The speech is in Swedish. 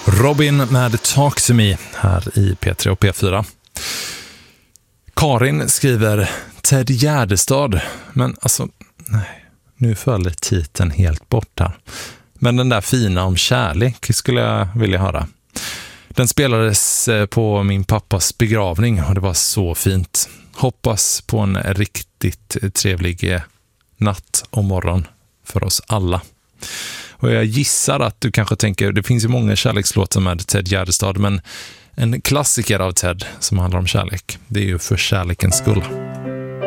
Robin med Talk to Me här i P3 och P4. Karin skriver Ted Gärdestad. Men alltså, nej, nu föll titeln helt bort här. Men den där fina om kärlek skulle jag vilja höra. Den spelades på min pappas begravning och det var så fint. Hoppas på en riktigt trevlig natt och morgon för oss alla. Och jag gissar att du kanske tänker, det finns ju många kärlekslåtar med Ted Gärdestad, men en klassiker av Ted som handlar om kärlek, det är ju För kärlekens skull.